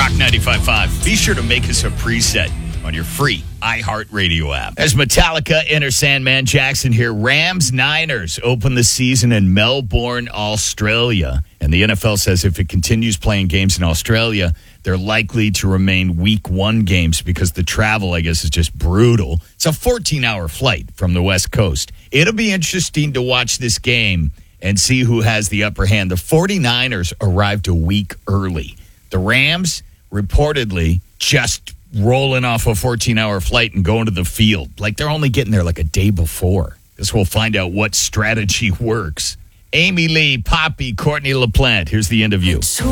Rock 95.5. Be sure to make us a preset on your free iHeartRadio app. As Metallica, Enter Sandman, Jackson here. Rams-Niners open the season in Melbourne, Australia. And the NFL says if it continues playing games in Australia, they're likely to remain week 1 games because the travel, I guess, is just brutal. It's a 14-hour flight from the West Coast. It'll be interesting to watch this game and see who has the upper hand. The 49ers arrived a week early. The Rams, reportedly, just rolling off a 14-hour flight and going to the field. Like they're only getting there like a day before. Guess we'll find out what strategy works. Amy Lee, Poppy, Courtney LaPlante. Here's the interview.